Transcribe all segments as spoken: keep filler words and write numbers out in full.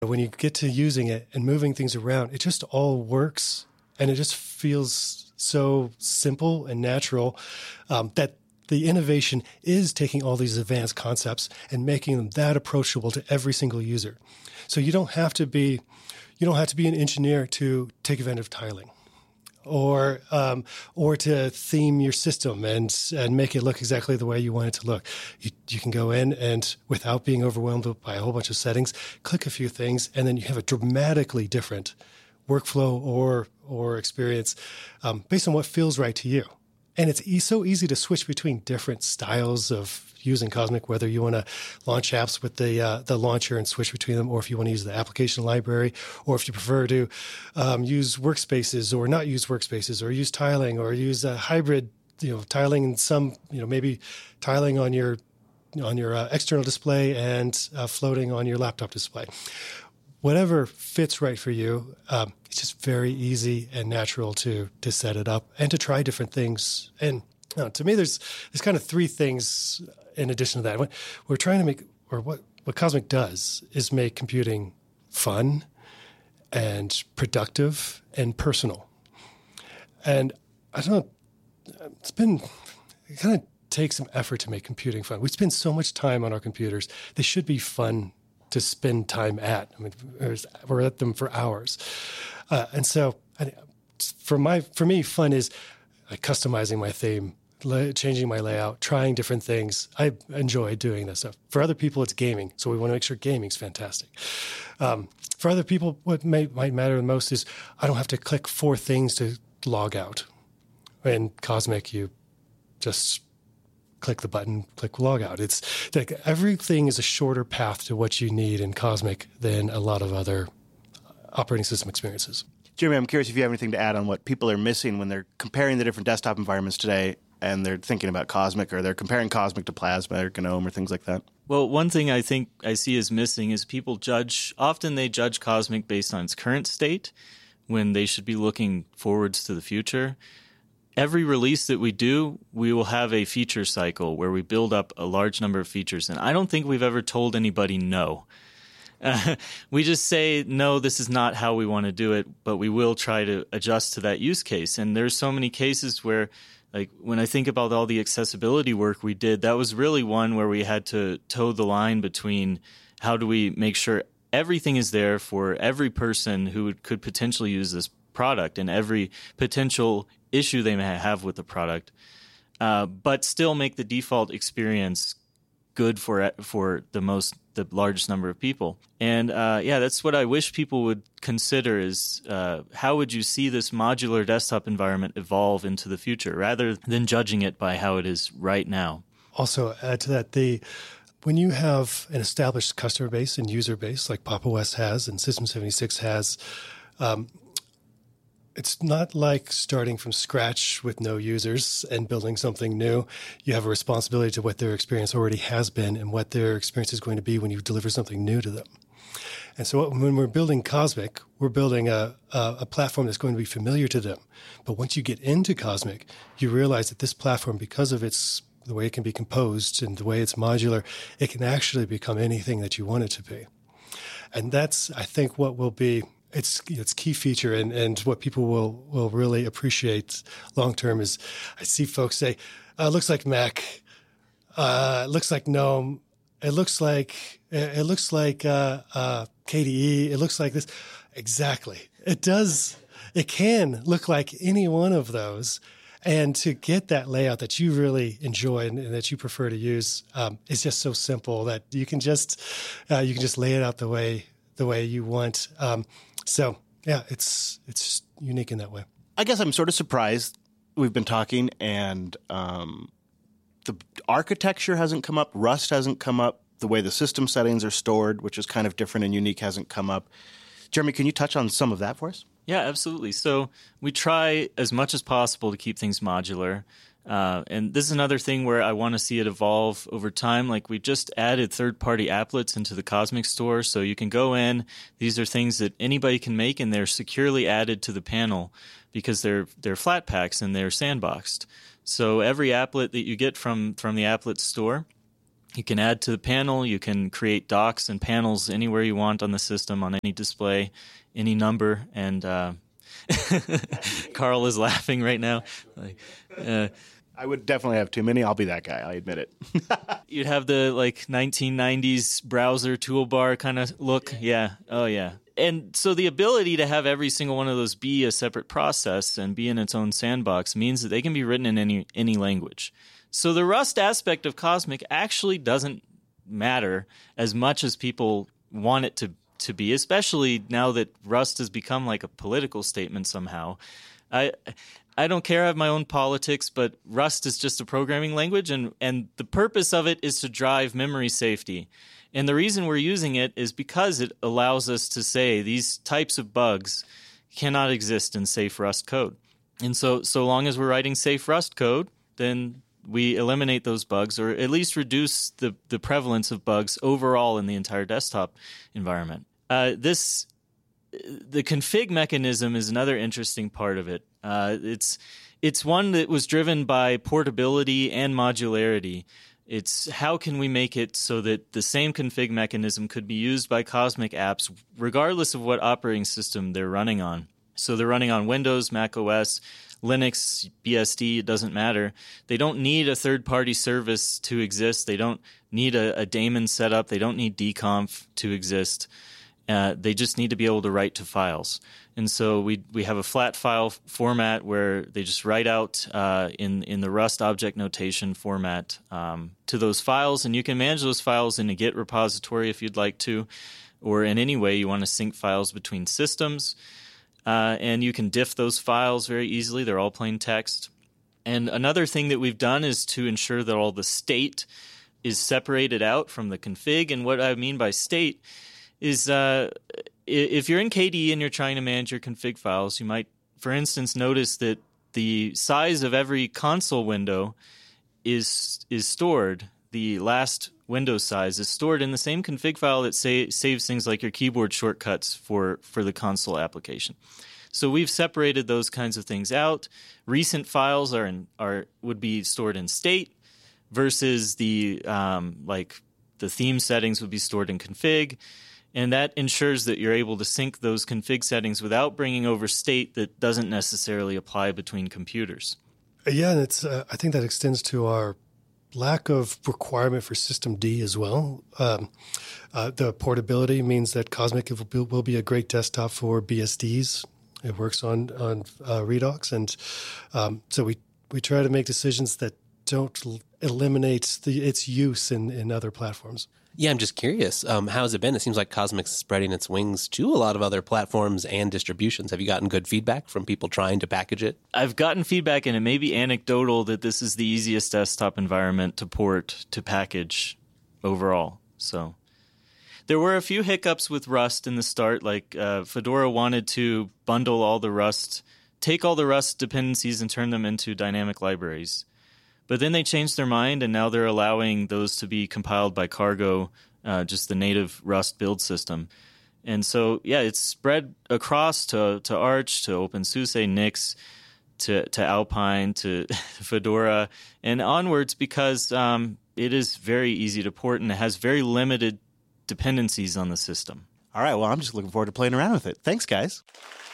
When you get to using it and moving things around, it just all works, and it just feels so simple and natural um, that the innovation is taking all these advanced concepts and making them that approachable to every single user. So you don't have to be, you don't have to be an engineer to take advantage of tiling, or um, or to theme your system and and make it look exactly the way you want it to look. You you can go in and, without being overwhelmed by a whole bunch of settings, click a few things, and then you have a dramatically different workflow or or experience um, based on what feels right to you. And it's e- so easy to switch between different styles of using Cosmic, whether you want to launch apps with the uh, the launcher and switch between them, or if you want to use the application library, or if you prefer to um, use workspaces or not use workspaces, or use tiling, or use a hybrid, you know, tiling and some, you know, maybe tiling on your on your uh, external display and uh, floating on your laptop display. Whatever fits right for you, um, it's just very easy and natural to to set it up and to try different things. And you know, to me, there's there's kind of three things in addition to that. What we're trying to make, or what, what Cosmic does, is make computing fun and productive and personal. And I don't know, it's been, it kind of takes some effort to make computing fun. We spend so much time on our computers. They should be fun to spend time at. I mean, we're at them for hours. Uh, and so I, for my, for me, fun is uh, customizing my theme, la- changing my layout, trying different things. I enjoy doing this stuff. For other people, it's gaming. So we want to make sure gaming's fantastic. Um, for other people, what may, might matter the most is I don't have to click four things to log out. In Cosmic, you just click the button, click log out. It's like everything is a shorter path to what you need in Cosmic than a lot of other operating system experiences. Jeremy, I'm curious if you have anything to add on what people are missing when they're comparing the different desktop environments today and they're thinking about Cosmic, or they're comparing Cosmic to Plasma or GNOME or things like that. Well, one thing I think I see as missing is people judge, often they judge Cosmic based on its current state when they should be looking forwards to the future. Every release that we do, we will have a feature cycle where we build up a large number of features. And I don't think we've ever told anybody no. Uh, we just say, no, this is not how we want to do it, but we will try to adjust to that use case. And there's so many cases where, like, when I think about all the accessibility work we did, that was really one where we had to toe the line between how do we make sure everything is there for every person who could potentially use this product and every potential issue they may have with the product, uh, but still make the default experience good for for the most the largest number of people. And uh, yeah, that's what I wish people would consider is uh, how would you see this modular desktop environment evolve into the future, rather than judging it by how it is right now. Also, add to that, the when you have an established customer base and user base like Pop! O S has and System seventy-six has, um, it's not like starting from scratch with no users and building something new. You have a responsibility to what their experience already has been and what their experience is going to be when you deliver something new to them. And so when we're building Cosmic, we're building a, a, a platform that's going to be familiar to them. But once you get into Cosmic, you realize that this platform, because of its the way it can be composed and the way it's modular, it can actually become anything that you want it to be. And that's, I think, what will be It's it's key feature, and, and what people will, will really appreciate long term is I see folks say, uh, "It looks like Mac, uh, it looks like GNOME, it looks like it looks like uh, uh, K D E, it looks like this." Exactly, it does. It can look like any one of those, and to get that layout that you really enjoy and, and that you prefer to use um, is just so simple that you can just uh, you can just lay it out the way the way you want. Um, So, yeah, it's it's just unique in that way. I guess I'm sort of surprised we've been talking and um, the architecture hasn't come up, Rust hasn't come up, the way the system settings are stored, which is kind of different and unique, hasn't come up. Jeremy, can you touch on some of that for us? Yeah, absolutely. So we try as much as possible to keep things modular. Uh, and this is another thing where I want to see it evolve over time. Like, we just added third-party applets into the Cosmic Store, so you can go in. These are things that anybody can make, and they're securely added to the panel because they're they're flat packs and they're sandboxed. So every applet that you get from from the applet store You can add to the panel. You can create docks and panels anywhere you want on the system, on any display, any number. And uh, Carl is laughing right now. Like, uh, I would definitely have too many. I'll be that guy. I admit it. You'd have the like nineteen nineties browser toolbar kind of look. Yeah. Oh, yeah. And so the ability to have every single one of those be a separate process and be in its own sandbox means that they can be written in any any language. So the Rust aspect of Cosmic actually doesn't matter as much as people want it to, to be, especially now that Rust has become like a political statement somehow. I I don't care. I have my own politics, but Rust is just a programming language, and, and the purpose of it is to drive memory safety. And the reason we're using it is because it allows us to say these types of bugs cannot exist in safe Rust code. And so so long as we're writing safe Rust code, then we eliminate those bugs, or at least reduce the, the prevalence of bugs overall in the entire desktop environment. Uh, this the config mechanism is another interesting part of it. Uh, it's it's one that was driven by portability and modularity. It's how can we make it so that the same config mechanism could be used by Cosmic apps regardless of what operating system they're running on. So they're running on Windows, Mac O S, Linux, B S D, it doesn't matter. They don't need a third-party service to exist. They don't need a, a daemon setup. They don't need dconf to exist. Uh, they just need to be able to write to files. And so we we have a flat file format where they just write out uh, in, in the Rust object notation format um, to those files. And you can manage those files in a Git repository if you'd like to, or in any way you want to sync files between systems. Uh, and you can diff those files very easily. They're all plain text. And another thing that we've done is to ensure that all the state is separated out from the config. And what I mean by state is uh, if you're in K D E and you're trying to manage your config files, you might, for instance, notice that the size of every console window is is stored. The last window size is stored in the same config file that say, saves things like your keyboard shortcuts for, for the console application. So we've separated those kinds of things out. Recent files are in, are would be stored in state versus the um, like the theme settings would be stored in config. And that ensures that you're able to sync those config settings without bringing over state that doesn't necessarily apply between computers. Yeah, and it's uh, I think that extends to our lack of requirement for System D as well. Um, uh, the portability means that Cosmic will be, will be a great desktop for B S Ds. It works on on uh, Redux, and um, so we we try to make decisions that don't l- eliminate the, its use in, in other platforms. Yeah, I'm just curious. Um, how has it been? It seems like Cosmic's spreading its wings to a lot of other platforms and distributions. Have you gotten good feedback from people trying to package it? I've gotten feedback, and it may be anecdotal, that this is the easiest desktop environment to port to package overall. So there were a few hiccups with Rust in the start. Like uh, Fedora wanted to bundle all the Rust, take all the Rust dependencies and turn them into dynamic libraries. But then they changed their mind, and now they're allowing those to be compiled by Cargo, uh, just the native Rust build system. And so, yeah, it's spread across to to Arch, to OpenSUSE, Nix, to, to Alpine, to Fedora, and onwards because um, it is very easy to port, and it has very limited dependencies on the system. All right, well, I'm just looking forward to playing around with it. Thanks, guys.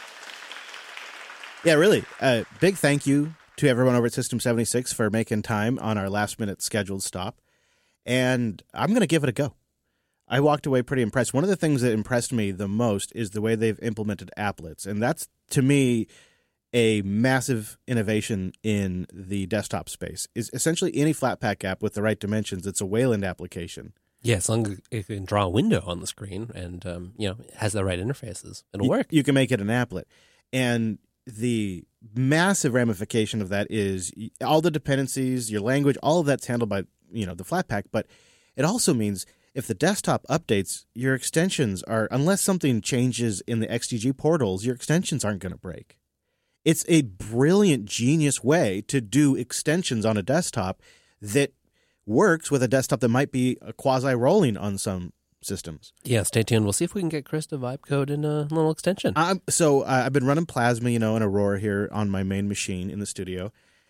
Yeah, really. Uh, big thank you to everyone over at System seventy-six for making time on our last-minute scheduled stop. And I'm going to give it a go. I walked away pretty impressed. One of the things that impressed me the most is the way they've implemented applets. And that's, to me, a massive innovation in the desktop space. Is essentially any Flatpak app with the right dimensions. It's a Wayland application. Yeah, as long as it can draw a window on the screen and um, you know, has the right interfaces, it'll you, work. You can make it an applet. And the massive ramification of that is all the dependencies, your language, all of that's handled by, you know, the Flatpak. But it also means if the desktop updates, your extensions are, unless something changes in the X D G portals, your extensions aren't going to break. It's a brilliant, genius way to do extensions on a desktop that works with a desktop that might be a quasi-rolling on some systems. Yeah, stay tuned. We'll see if we can get Chris to vibe code in a little extension. Um, so uh, I've been running Plasma, you know, and Aurora here on my main machine in the studio.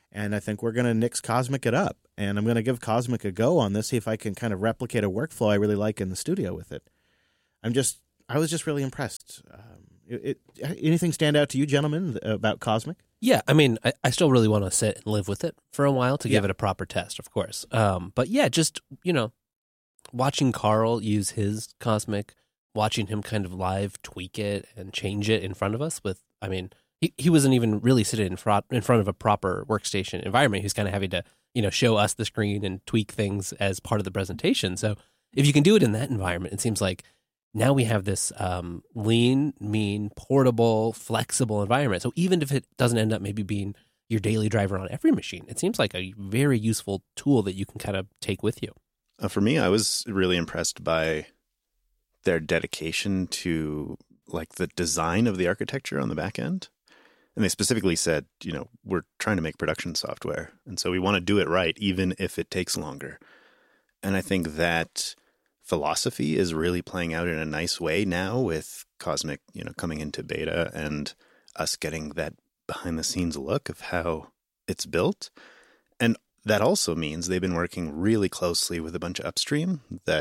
And I think we're going to nix Cosmic it up. And I'm going to give Cosmic a go on this, see if I can kind of replicate a workflow I really like in the studio with it. I'm just, I was just really impressed. Um, it, it, anything stand out to you, gentlemen, about Cosmic? Yeah, I mean, I, I still really want to sit and live with it for a while to Yeah. give it a proper test, of course. Um, but yeah, just, you know, watching Carl use his Cosmic, watching him kind of live tweak it and change it in front of us with, I mean, he, he wasn't even really sitting in front, in front of a proper workstation environment. He was kind of having to, you know, show us the screen and tweak things as part of the presentation. So if you can do it in that environment, it seems like now we have this um, lean, mean, portable, flexible environment. So even if it doesn't end up maybe being your daily driver on every machine, it seems like a very useful tool that you can kind of take with you. Uh, for me, I was really impressed by their dedication to like the design of the architecture on the back end. And they specifically said, you know, we're trying to make production software. And so we want to do it right, even if it takes longer. And I think that philosophy is really playing out in a nice way now with Cosmic, you know, coming into beta and us getting that behind the scenes look of how it's built. And that also means they've been working really closely with a bunch of upstream that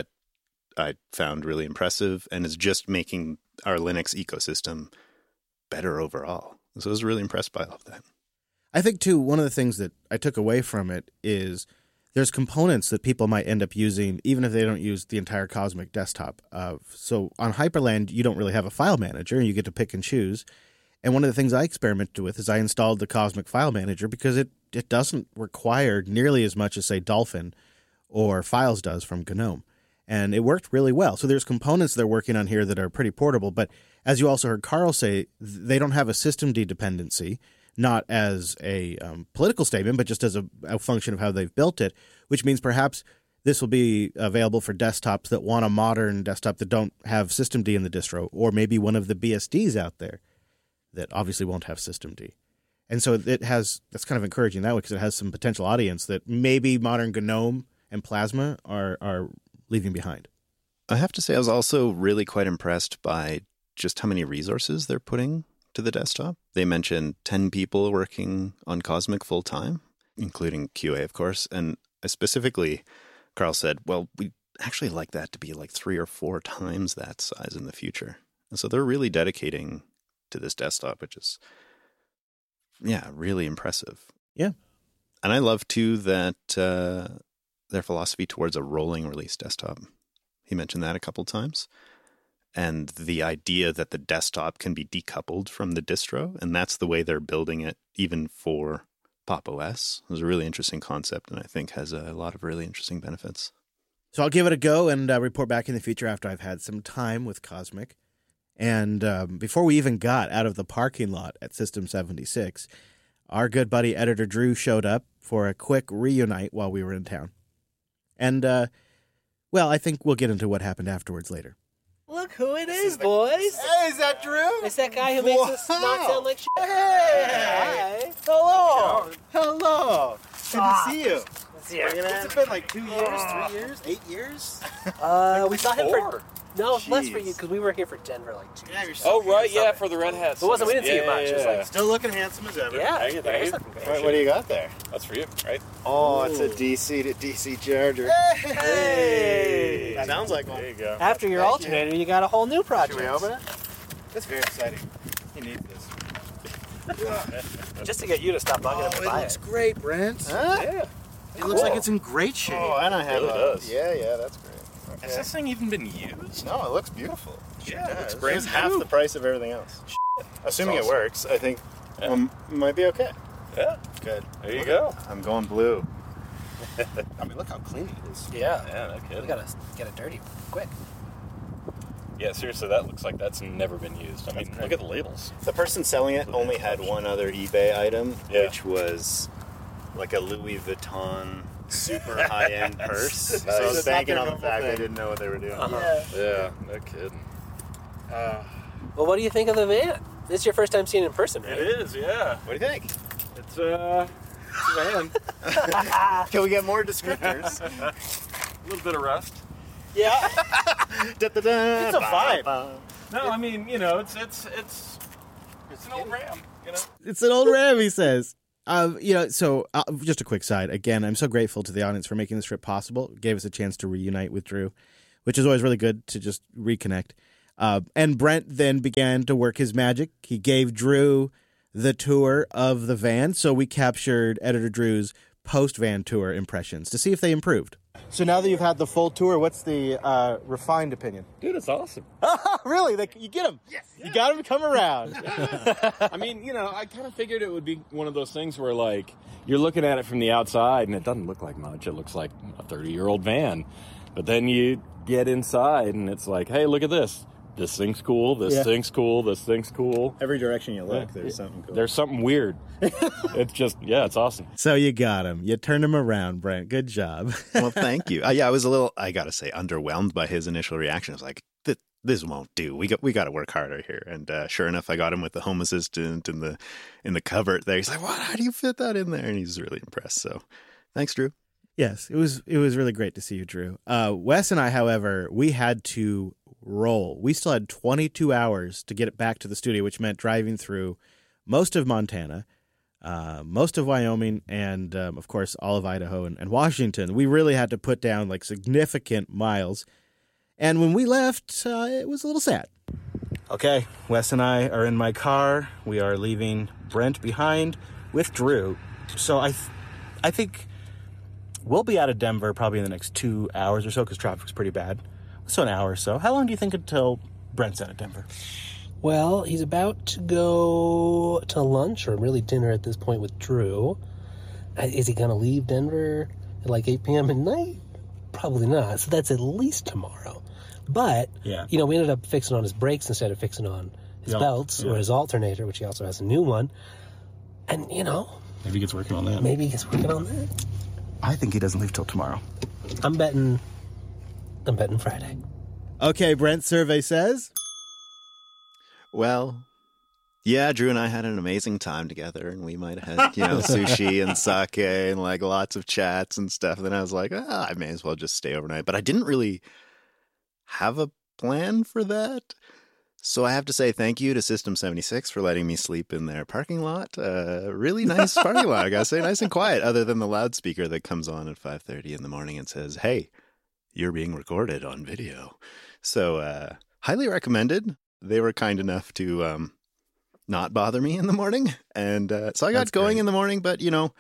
I found really impressive and is just making our Linux ecosystem better overall. So I was really impressed by all of that. I think, too, one of the things that I took away from it is there's components that people might end up using even if they don't use the entire Cosmic desktop. Uh, so on Hyperland, you don't really have a file manager, and you get to pick and choose. And one of the things I experimented with is I installed the Cosmic File Manager because it, it doesn't require nearly as much as, say, Dolphin or Files does from GNOME. And it worked really well. So there's components they're working on here that are pretty portable. But as you also heard Carl say, they don't have a systemd dependency, not as a um, political statement, but just as a, a function of how they've built it, which means perhaps this will be available for desktops that want a modern desktop that don't have systemd in the distro, or maybe one of the B S Ds out there that obviously won't have systemd. And so it has, that's kind of encouraging that way because it has some potential audience that maybe modern GNOME and Plasma are are leaving behind. I have to say I was also really quite impressed by just how many resources they're putting to the desktop. They mentioned ten people working on Cosmic full time, including Q A, of course. And I specifically, Carl said, well, we actually like that to be like three or four times that size in the future. And so they're really dedicating to this desktop, which is, yeah, really impressive. Yeah. And I love, too, that uh, their philosophy towards a rolling release desktop. He mentioned that a couple times. And the idea that the desktop can be decoupled from the distro, and that's the way they're building it even for Pop! O S. It was a really interesting concept, and I think has a lot of really interesting benefits. So I'll give it a go and uh, report back in the future after I've had some time with Cosmic. And um, before we even got out of the parking lot at System seventy-six, our good buddy Editor Drew showed up for a quick reunite while we were in town. And, uh, well, I think we'll get into what happened afterwards later. Look who it is, boys. Hey, is that Drew? It's that guy who makes us not sound like shit. Hey! Hi. Hello. Hello! Good Ah. to see you. See ya. What's it been, like two years, three years, eight years? Uh, we saw him for... No, less for Jeez. you, because we were here for Denver like two Yeah, years. you're so Oh, right, handsome. yeah, for the Red Hats. It wasn't, we didn't see you Yeah, much. yeah, It was yeah. like, Still looking handsome as ever. yeah. Thank you, yeah, thank he's you. looking great. What, what do you got there? That's for you, right? Oh, it's a D C to D C charger. Hey! Sounds like one. There you go. After your Thank alternator, you. got a whole new project. Should we open it? That's very exciting. He needs this. Just to get you to stop bugging him to Oh, it buy looks it. great, Brent. Yeah. It looks Cool. like it's in great shape. Oh, and I have It really a... does. Yeah, yeah, that's great. Okay. Has this thing even been used? No, it looks beautiful. Yeah, it looks It's brand half new. the price of everything else. Assuming That's it works, I think Yeah. um, might be okay. Yeah, Good. there you Look go. at- I'm going blue. I mean, look how clean it is. Yeah. Yeah, no We kidding. gotta get it dirty quick. Yeah, seriously, that looks like that's never been used. I mean, great. look at the labels. The person selling it only had one other eBay item, Yeah. which was like a Louis Vuitton super high-end purse. So I Nice. was banking on the fact they didn't know what they were doing. Uh-huh. Yeah, no kidding. Uh, Well, what do you think of the van? This is your first time seeing it in person, right? It is, yeah. what do you think? It's, uh, it's a van. Can we get more descriptors? A little bit of rust. Yeah. It's a vibe. No, I mean, you know, it's it's it's it's an old Ram, you know. It's an old Ram, he says. Uh, you know, so uh, just a quick side. Again, I'm so grateful to the audience for making this trip possible. It gave us a chance to reunite with Drew, which is always really good to just reconnect. Uh, and Brent then began to work his magic. He gave Drew the tour of the van, so we captured Editor Drew's post-van tour impressions to see if they improved. So now that you've had the full tour, what's the uh, refined opinion? Dude, it's awesome. Really? They, you get him? Yes. You got him to come around. I mean, you know, I kind of figured it would be one of those things where, like, you're looking at it from the outside, and it doesn't look like much. It looks like a thirty-year-old van. But then you get inside, and it's like, hey, look at this. This thing's cool. This Yeah. thing's cool. This thing's cool. Every direction you look, Yeah. there's something cool. There's something weird. It's just, yeah, it's awesome. So you got him. You turned him around, Brent. Good job. Well, thank you. Uh, yeah, I was a little, I got to say, underwhelmed by his initial reaction. I was like, this, this won't do. We got we got to work harder here. And uh, sure enough, I got him with the Home Assistant and the in the cupboard there. He's like, what? How do you fit that in there? And he's really impressed. So thanks, Drew. Yes, it was it was really great to see you, Drew. Uh, Wes and I, however, we had to roll. We still had twenty-two hours to get it back to the studio, which meant driving through most of Montana, uh, most of Wyoming, and, um, of course, all of Idaho and, and Washington. We really had to put down, like, significant miles. And when we left, uh, it was a little sad. Okay, Wes and I are in my car. We are leaving Brent behind with Drew. So I, th- I think we'll be out of Denver probably in the next two hours or so because traffic's pretty bad. So an hour or so. How long do you think until Brent's out of Denver? Well, he's about to go to lunch, or really dinner at this point, with Drew. Uh, Is he going to leave Denver at like eight p.m. at night? Probably not. So that's at least tomorrow. But, Yeah. you know, we ended up fixing on his brakes instead of fixing on his Yeah. belts Yeah. or his alternator, which he also has a new one. And, you know, Maybe he gets working on that. maybe he's working on that. I think he doesn't leave till tomorrow. I'm betting, I'm betting Friday. Okay, Brent's survey says... Well, yeah, Drew and I had an amazing time together, and we might have had, you know, sushi and sake and like lots of chats and stuff. Then I was like, ah, I may as well just stay overnight. But I didn't really have a plan for that. So I have to say thank you to System seventy-six for letting me sleep in their parking lot. Uh, really nice parking lot, I gotta say, nice and quiet, other than the loudspeaker that comes on at five thirty in the morning and says, hey, you're being recorded on video. So uh, highly recommended. They were kind enough to um, not bother me in the morning. And uh, so I got That's going great. in the morning, but, you know,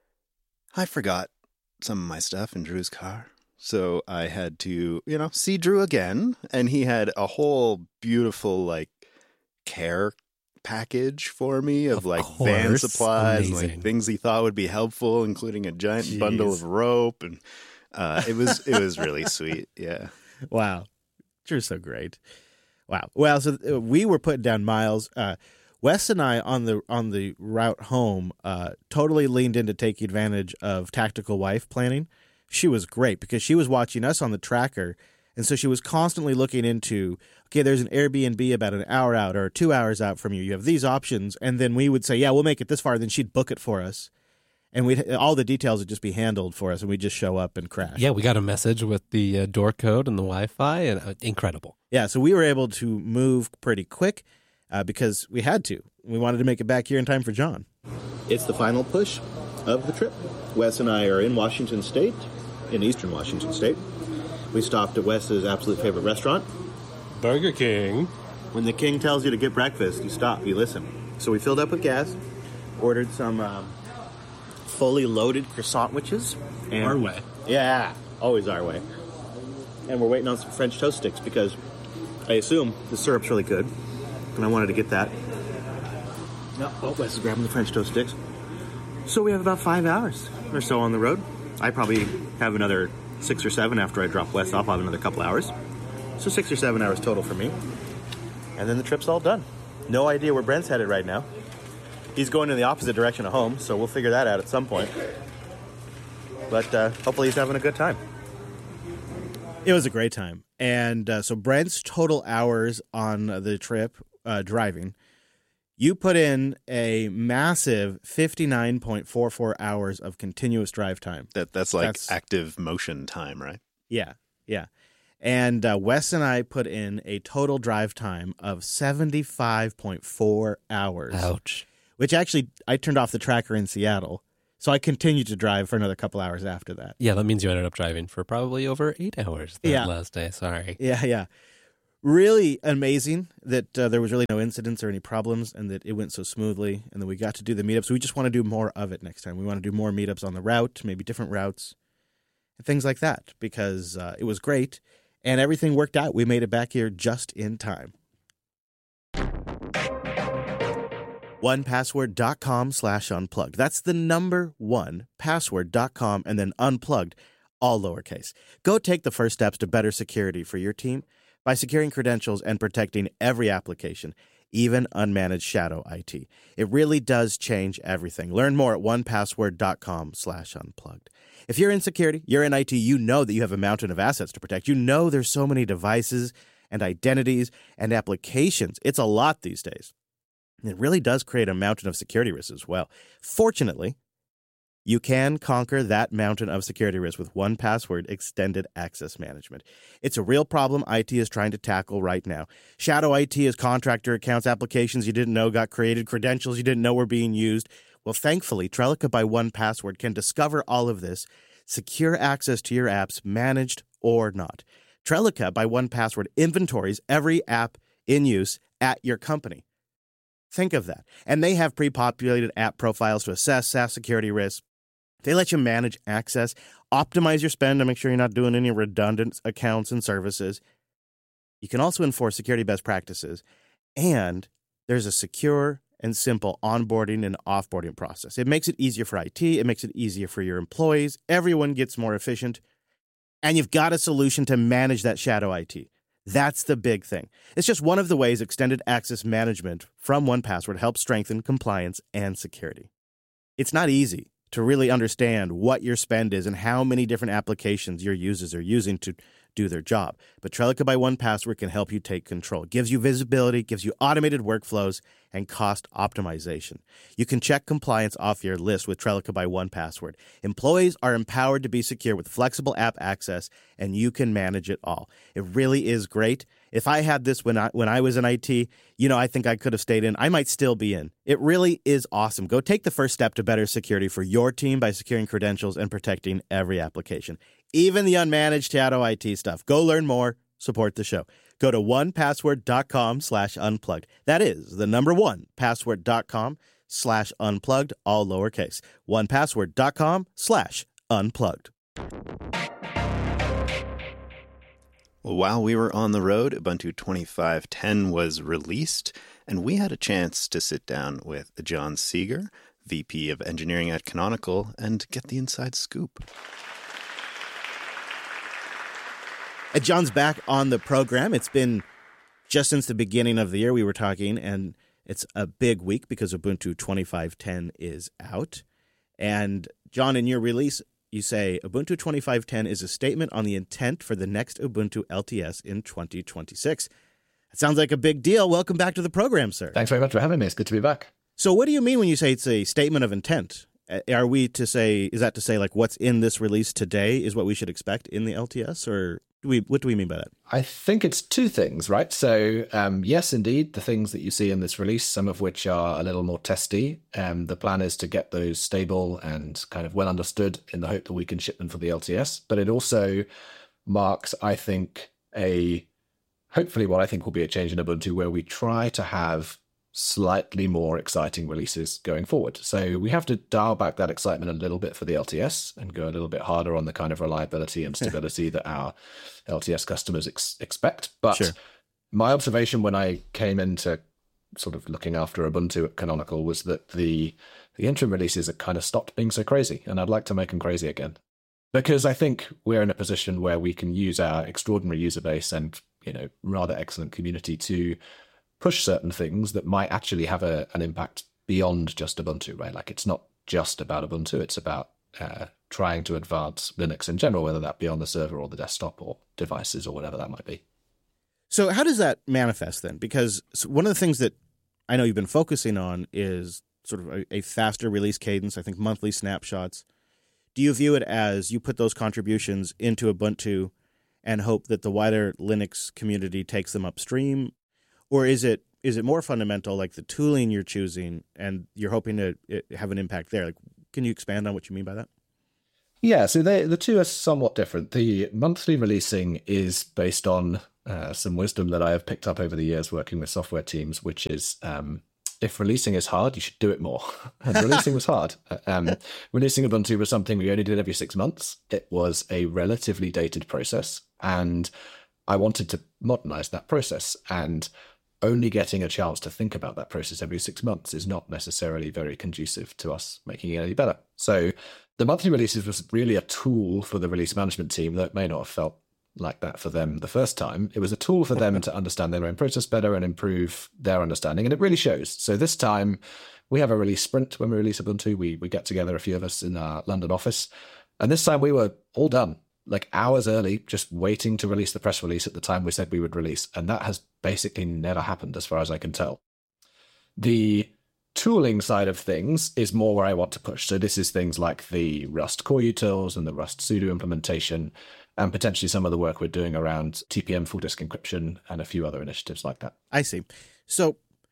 I forgot some of my stuff in Drew's car. So I had to, you know, see Drew again. And he had a whole beautiful, like, care package for me of, Of like, van course. supplies, Amazing. like things he thought would be helpful, including a giant Jeez. bundle of rope. And uh, it was it was really sweet. Yeah. Wow. Drew's so great. Wow. Well, so uh, we were putting down miles. Uh, Wes and I on the on the route home uh, totally leaned into taking advantage of tactical wife planning. She was great because she was watching us on the tracker, and so she was constantly looking into, okay, there's an Airbnb about an hour out or two hours out from you. You have these options, and then we would say, yeah, we'll make it this far. Then she'd book it for us, and we would all the details would just be handled for us, and we'd just show up and crash. Yeah, we got a message with the uh, door code and the Wi-Fi, and uh, incredible. Yeah, so we were able to move pretty quick uh, because we had to. We wanted to make it back here in time for John. It's the final push of the trip. Wes and I are in Washington State, in eastern Washington State. We stopped at Wes's absolute favorite restaurant. Burger King. When the king tells you to get breakfast, you stop, you listen. So we filled up with gas, ordered some um, fully loaded croissant witches. And, Our way. Yeah, always our way. And we're waiting on some French toast sticks because I assume the syrup's really good, and I wanted to get that. No, oh, Wes is grabbing the French toast sticks. So we have about five hours or so on the road. I probably have another six or seven after I drop Wes off. I'll have another couple hours. So six or seven hours total for me. And then the trip's all done. No idea where Brent's headed right now. He's going in the opposite direction of home, so we'll figure that out at some point. But uh, hopefully he's having a good time. It was a great time. And uh, so Brent's total hours on the trip uh, driving, you put in a massive fifty-nine point four four hours of continuous drive time. That That's like That's- active motion time, right? Yeah, yeah. And uh, Wes and I put in a total drive time of seventy-five point four hours. Ouch. which actually I turned off the tracker in Seattle. So I continued to drive for another couple hours after that. Yeah, that means you ended up driving for probably over eight hours that Yeah. last day. Sorry. Yeah, yeah. Really amazing that uh, there was really no incidents or any problems and that it went so smoothly and that we got to do the meetups. We just want to do more of it next time. We want to do more meetups on the route, maybe different routes, and things like that because uh, it was great and everything worked out. We made it back here just in time. one password dot com slash unplugged. That's the number one, password dot com, and then unplugged, all lowercase. Go take the first steps to better security for your team by securing credentials and protecting every application, even unmanaged shadow I T. It really does change everything. Learn more at one password dot com slash unplugged. If you're in security, you're in I T, you know that you have a mountain of assets to protect. You know there's so many devices and identities and applications. It's a lot these days. It really does create a mountain of security risks as well. Fortunately, you can conquer that mountain of security risk with one Password Extended Access Management. It's a real problem I T is trying to tackle right now. Shadow I T is contractor accounts, applications you didn't know got created, credentials you didn't know were being used. Well, thankfully, Trellica by one Password can discover all of this, secure access to your apps, managed or not. Trellica by one Password inventories every app in use at your company. Think of that. And they have pre-populated app profiles to assess SaaS security risks. They let you manage access, optimize your spend to make sure you're not doing any redundant accounts and services. You can also enforce security best practices. And there's a secure and simple onboarding and offboarding process. It makes it easier for I T. It makes it easier for your employees. Everyone gets more efficient. And you've got a solution to manage that shadow I T. That's the big thing. It's just one of the ways extended access management from one Password helps strengthen compliance and security. It's not easy to really understand what your spend is and how many different applications your users are using to do their job. But Trellica by one Password can help you take control. It gives you visibility, gives you automated workflows, and cost optimization. You can check compliance off your list with Trellica by one Password. Employees are empowered to be secure with flexible app access, and you can manage it all. It really is great. If I had this when I when I was in I T, you know, I think I could have stayed in. I might still be in. It really is awesome. Go take the first step to better security for your team by securing credentials and protecting every application, even the unmanaged shadow I T stuff. Go learn more. Support the show. Go to one password dot com slash unplugged. That is the number one, password dot com slash unplugged, all lowercase. one password dot com slash unplugged. Well, while we were on the road, Ubuntu twenty-five ten was released, and we had a chance to sit down with John Seeger, V P of Engineering at Canonical, and get the inside scoop. And John's back on the program. It's been just since the beginning of the year we were talking, and it's a big week because Ubuntu twenty-five ten is out. And John, in your release, you say Ubuntu twenty-five ten is a statement on the intent for the next Ubuntu L T S in twenty twenty-six. That sounds like a big deal. Welcome back to the program, sir. Thanks very much for having me. It's good to be back. So what do you mean when you say it's a statement of intent? Are we to say, is that to say like what's in this release today is what we should expect in the L T S, or do we, what do we mean by that? I think it's two things, right? So um, yes, indeed, the things that you see in this release, some of which are a little more testy. Um, the plan is to get those stable and kind of well understood in the hope that we can ship them for the L T S. But it also marks, I think, a hopefully what I think will be a change in Ubuntu where we try to have slightly more exciting releases going forward. So we have to dial back that excitement a little bit for the L T S and go a little bit harder on the kind of reliability and stability that our L T S customers ex- expect. But sure. My observation when I came into sort of looking after Ubuntu at Canonical was that the the interim releases have kind of stopped being so crazy, and I'd like to make them crazy again. Because I think we're in a position where we can use our extraordinary user base and, you know, rather excellent community to push certain things that might actually have a, an impact beyond just Ubuntu, right? Like it's not just about Ubuntu, it's about uh, trying to advance Linux in general, whether that be on the server or the desktop or devices or whatever that might be. So how does that manifest then? Because one of the things that I know you've been focusing on is sort of a, a faster release cadence, I think monthly snapshots. Do you view it as you put those contributions into Ubuntu and hope that the wider Linux community takes them upstream? Or is it is it more fundamental, like the tooling you're choosing, and you're hoping to have an impact there? Like, can you expand on what you mean by that? Yeah, so they, the two are somewhat different. The monthly releasing is based on uh, some wisdom that I have picked up over the years working with software teams, which is um, if releasing is hard, you should do it more. And releasing was hard. Um, releasing Ubuntu was something we only did every six months. It was a relatively dated process, and I wanted to modernize that process. And only getting a chance to think about that process every six months is not necessarily very conducive to us making it any better. So the monthly releases was really a tool for the release management team that may not have felt like that for them the first time. It was a tool for them to understand their own process better and improve their understanding. And it really shows. So this time we have a release sprint when we release Ubuntu. We, we get together, a few of us in our London office. And this time we were all done, like hours early, just waiting to release the press release at the time we said we would release. And that has basically never happened as far as I can tell. The tooling side of things is more where I want to push. So this is things like the Rust core utils and the Rust sudo implementation, and potentially some of the work we're doing around T P M full disk encryption and a few other initiatives like that. I see. So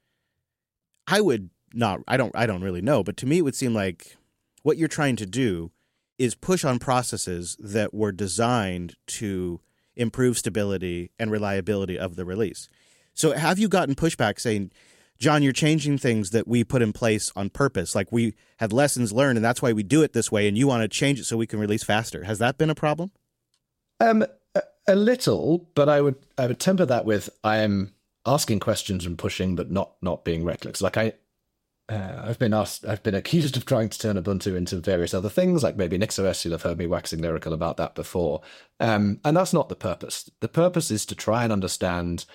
I would not, I don't, I don't really know, but to me it would seem like what you're trying to do is push on processes that were designed to improve stability and reliability of the release. So have you gotten pushback saying, John, you're changing things that we put in place on purpose, like we had lessons learned and that's why we do it this way, and you want to change it so we can release faster? Has that been a problem? Um, a, a little, but I would I would temper that with I am asking questions and pushing, but not not being reckless. Like I, uh, I've been asked, I've been accused of trying to turn Ubuntu into various other things, like maybe NixOS. You'll have heard me waxing lyrical about that before, um, and that's not the purpose. The purpose is to try and understand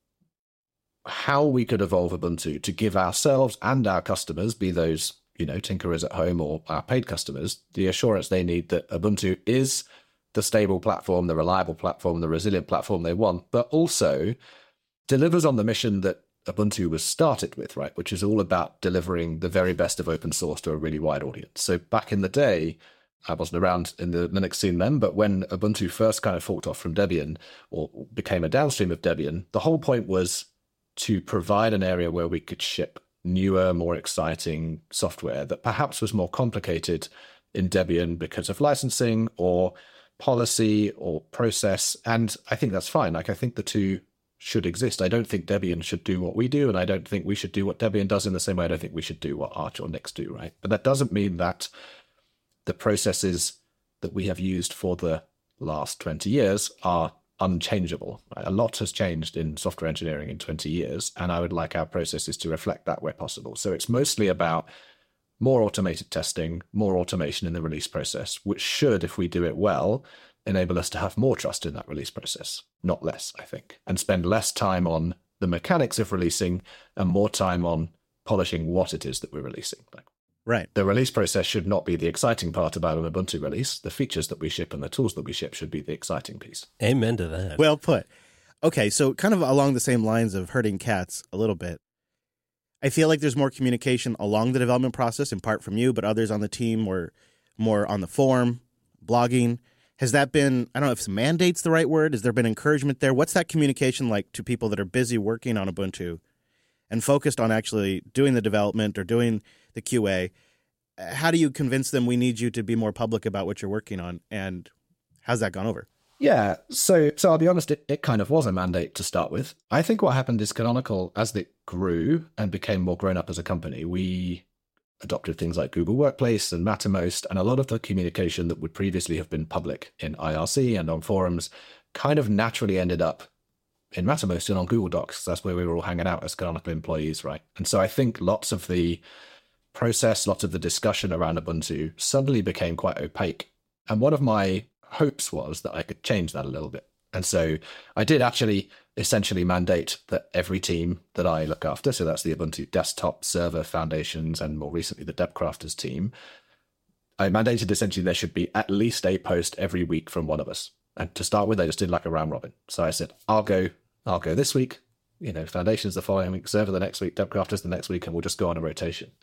how we could evolve Ubuntu to give ourselves and our customers, be those, you know, tinkerers at home or our paid customers, the assurance they need that Ubuntu is the stable platform, the reliable platform, the resilient platform they want, but also delivers on the mission that Ubuntu was started with, right? Which is all about delivering the very best of open source to a really wide audience. So back in the day, I wasn't around in the Linux scene then, but when Ubuntu first kind of forked off from Debian or became a downstream of Debian, the whole point was to provide an area where we could ship newer, more exciting software that perhaps was more complicated in Debian because of licensing or policy or process. And I think that's fine. Like, I think the two should exist. I don't think Debian should do what we do, and I don't think we should do what Debian does in the same way I don't think we should do what Arch or Nix do, right? But that doesn't mean that the processes that we have used for the last twenty years are unchangeable. A lot has changed in software engineering in twenty years, and I would like our processes to reflect that where possible. So it's mostly about more automated testing, more automation in the release process, which should, if we do it well, enable us to have more trust in that release process, not less, I think, and spend less time on the mechanics of releasing and more time on polishing what it is that we're releasing. Like, right. The release process should not be the exciting part about an Ubuntu release. The features that we ship and the tools that we ship should be the exciting piece. Amen to that. Well put. Okay, so kind of along the same lines of herding cats a little bit, I feel like there's more communication along the development process, in part from you, but others on the team were more on the forum, blogging. Has that been, I don't know if mandate's the right word, has there been encouragement there? What's that communication like to people that are busy working on Ubuntu and focused on actually doing the development or doing the Q A? How do you convince them we need you to be more public about what you're working on, and how's that gone over? Yeah, so so I'll be honest, it, it kind of was a mandate to start with. I think what happened is Canonical, as it grew and became more grown up as a company, we adopted things like Google Workplace and Mattermost, and a lot of the communication that would previously have been public in I R C and on forums kind of naturally ended up in Mattermost and on Google Docs. That's where we were all hanging out as Canonical employees, right? And so I think lots of the process, lots of the discussion around Ubuntu suddenly became quite opaque. And one of my hopes was that I could change that a little bit. And so I did actually essentially mandate that every team that I look after, so that's the Ubuntu desktop, server, foundations, and more recently the Debcrafters team, I mandated essentially there should be at least a post every week from one of us. And to start with, I just did like a round robin. So I said, I'll go, I'll go this week, you know, foundations the following week, server the next week, Debcrafters the next week, and we'll just go on a rotation.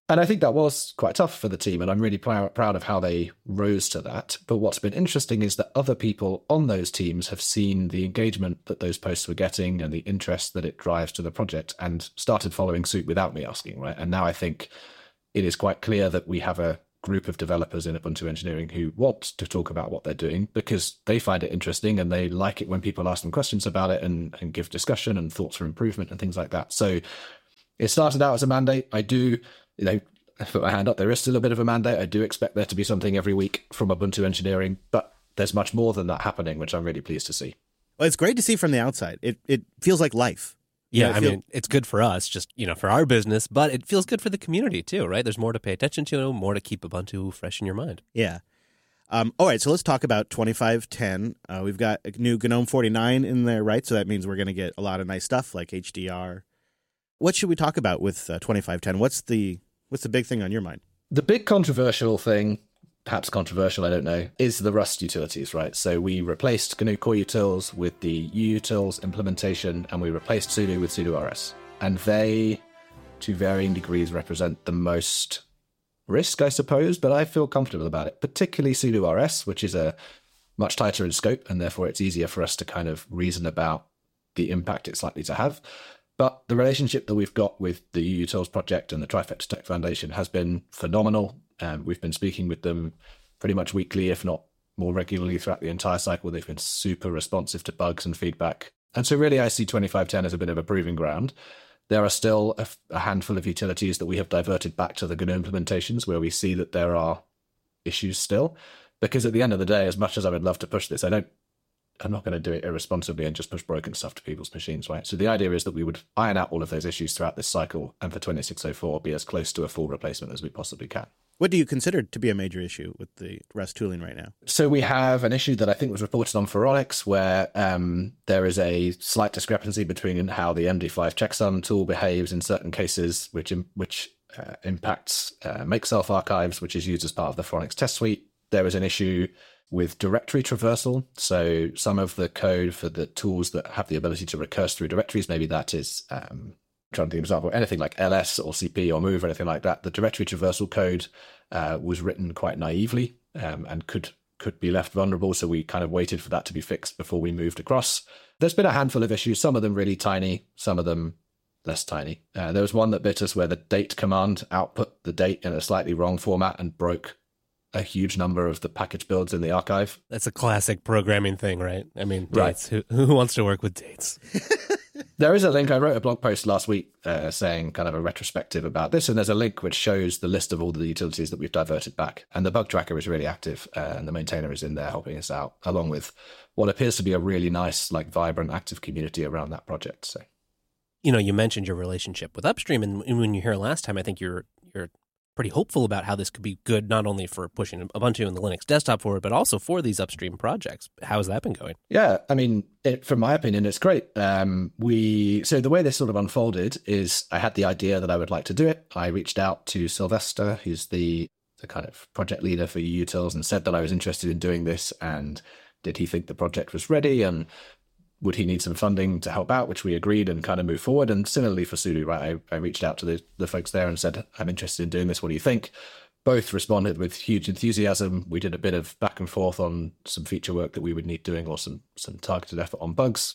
And I think that was quite tough for the team, and I'm really pr- proud of how they rose to that. But what's been interesting is that other people on those teams have seen the engagement that those posts were getting and the interest that it drives to the project and started following suit without me asking, right? And now I think it is quite clear that we have a group of developers in Ubuntu Engineering who want to talk about what they're doing because they find it interesting and they like it when people ask them questions about it and, and give discussion and thoughts for improvement and things like that. So it started out as a mandate. I do, you know, I put my hand up. There is still a bit of a mandate. I do expect there to be something every week from Ubuntu Engineering, but there's much more than that happening, which I'm really pleased to see. Well, it's great to see from the outside. It it feels like life. Yeah, You know, I feel- mean, it's good for us, just, you know, for our business, but it feels good for the community too, right? There's more to pay attention to, more to keep Ubuntu fresh in your mind. Yeah. Um, all right, so let's talk about twenty-five ten. Uh, we've got a new GNOME forty-nine in there, right? So that means we're going to get a lot of nice stuff like H D R. What should we talk about with uh, twenty-five ten? What's the what's the big thing on your mind? The big controversial thing, perhaps controversial, I don't know, is the Rust utilities, right? So we replaced G N U Core Utils with the Utils implementation, and we replaced sudo with sudo R S. And they, to varying degrees, represent the most risk, I suppose, but I feel comfortable about it, particularly sudo R S, which is a much tighter in scope, and therefore it's easier for us to kind of reason about the impact it's likely to have. But the relationship that we've got with the Utils project and the Trifecta Tech Foundation has been phenomenal. Um, we've been speaking with them pretty much weekly, if not more regularly throughout the entire cycle. They've been super responsive to bugs and feedback. And so really I see twenty-five ten as a bit of a proving ground. There are still a, a handful of utilities that we have diverted back to the G N U implementations where we see that there are issues still. Because at the end of the day, as much as I would love to push this, I don't I'm not going to do it irresponsibly and just push broken stuff to people's machines, right? So the idea is that we would iron out all of those issues throughout this cycle and for twenty-six oh four be as close to a full replacement as we possibly can. What do you consider to be a major issue with the Rust tooling right now? So we have an issue that I think was reported on Phoronix where um, there is a slight discrepancy between how the M D five checksum tool behaves in certain cases, which which uh, impacts uh, make self archives, which is used as part of the Phoronix test suite. There is an issue with directory traversal. So some of the code for the tools that have the ability to recurse through directories, maybe that is, um, trying to think of an example, anything like L S or C P or move or anything like that. The directory traversal code uh, was written quite naively um, and could could be left vulnerable. So we kind of waited for that to be fixed before we moved across. There's been a handful of issues, some of them really tiny, some of them less tiny. Uh, there was one that bit us where the date command output the date in a slightly wrong format and broke a huge number of the package builds in the archive. That's a classic programming thing, right? I mean, Right. dates. Who, who wants to work with dates? There is a link. I wrote a blog post last week uh, saying kind of a retrospective about this, and there's a link which shows the list of all the utilities that we've diverted back. And the bug tracker is really active, uh, and the maintainer is in there helping us out, along with what appears to be a really nice, like, vibrant, active community around that project. So, You know, you mentioned your relationship with Upstream, and when you were here last time, I think you're you're pretty hopeful about how this could be good, not only for pushing Ubuntu and the Linux desktop forward, but also for these Upstream projects. How has that been going? yeah, I mean, it, from my opinion, it's great. Um, we so the way this sort of unfolded is I had the idea that I would like to do it. I reached out to Sylvester, who's the the kind of project leader for Utils, and said that I was interested in doing this, and did he think the project was ready, and would he need some funding to help out, which we agreed and kind of moved forward. And similarly for Sudo, right, I, I reached out to the, the folks there and said, I'm interested in doing this. What do you think? Both responded with huge enthusiasm. We did a bit of back and forth on some feature work that we would need doing or some, some targeted effort on bugs.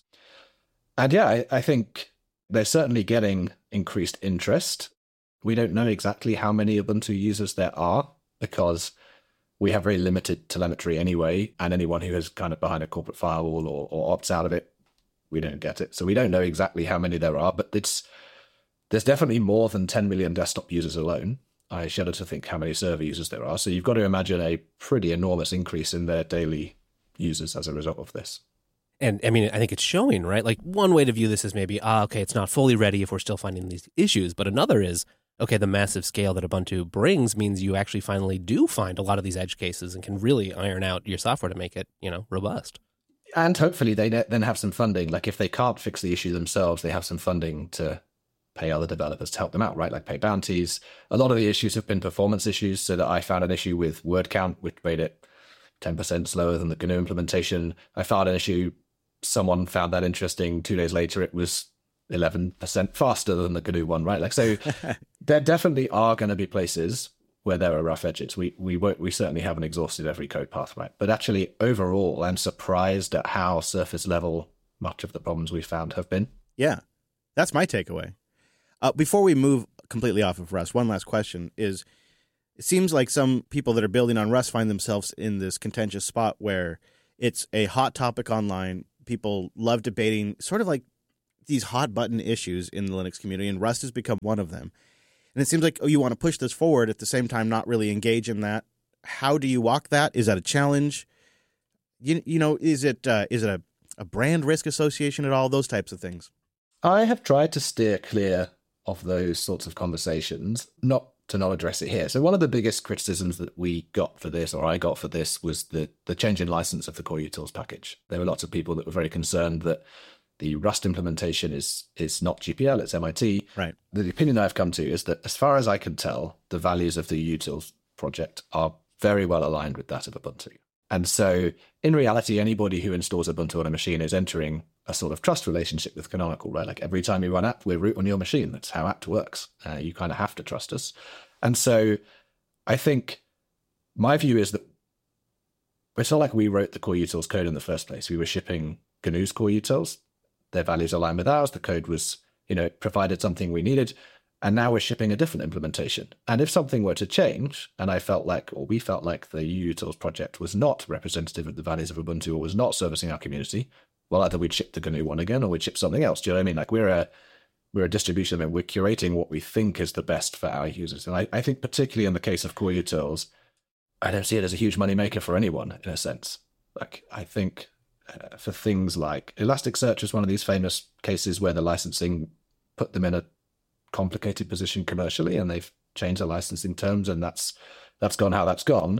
And yeah, I, I think they're certainly getting increased interest. We don't know exactly how many Ubuntu users there are because we have very limited telemetry anyway, and anyone who is kind of behind a corporate firewall or, or opts out of it, we don't get it. So we don't know exactly how many there are, but it's there's definitely more than ten million desktop users alone. I shudder to think how many server users there are. So you've got to imagine a pretty enormous increase in their daily users as a result of this. And I mean, I think it's showing, right? Like, one way to view this is maybe, ah, okay, it's not fully ready if we're still finding these issues. But another is, okay, the massive scale that Ubuntu brings means you actually finally do find a lot of these edge cases and can really iron out your software to make it, you know, robust. And hopefully they then have some funding. Like, if they can't fix the issue themselves, they have some funding to pay other developers to help them out, right? Like pay bounties. A lot of the issues have been performance issues. So that I found an issue with word count, which made it ten percent slower than the G N U implementation. I found an issue, someone found that interesting. Two days later, it was eleven percent faster than the G N U one, right? Like, so there definitely are going to be places where there are rough edges. We we won't, we certainly haven't exhausted every code path, right? But actually, overall, I'm surprised at how surface level much of the problems we found have been. Yeah, that's my takeaway. Uh, before we move completely off of Rust, one last question is, it seems like some people that are building on Rust find themselves in this contentious spot where it's a hot topic online. People love debating sort of like these hot button issues in the Linux community, and Rust has become one of them. And it seems like, oh, you want to push this forward at the same time, not really engage in that. How do you walk that? Is that a challenge? You, you know, is it uh, is it a, a brand risk association at all? Those types of things. I have tried to steer clear of those sorts of conversations, not to not address it here. So one of the biggest criticisms that we got for this, or I got for this, was the, the change in license of the Core Utils package. There were lots of people that were very concerned that the Rust implementation is is not G P L, it's M I T. Right. The opinion I've come to is that, as far as I can tell, the values of the Utils project are very well aligned with that of Ubuntu. And so, in reality, anybody who installs Ubuntu on a machine is entering a sort of trust relationship with Canonical, right? Like every time you run apt, we're root on your machine. That's how apt works. Uh, you kind of have to trust us. And so, I think my view is that it's not like we wrote the Core Utils code in the first place. We were shipping G N U's Core Utils. Their values align with ours. The code was, you know, provided something we needed. And now we're shipping a different implementation. And if something were to change, and I felt like, or we felt like the Utils project was not representative of the values of Ubuntu or was not servicing our community, well, either we'd ship the G N U one again or we'd ship something else. Do you know what I mean? Like we're a we're a distribution and we're curating what we think is the best for our users. And I, I think particularly in the case of Core Utils, I don't see it as a huge money maker for anyone in a sense. Like I think uh, for things like Elasticsearch is one of these famous cases where the licensing put them in a complicated position commercially, and they've changed the licensing terms, and that's that's gone how that's gone.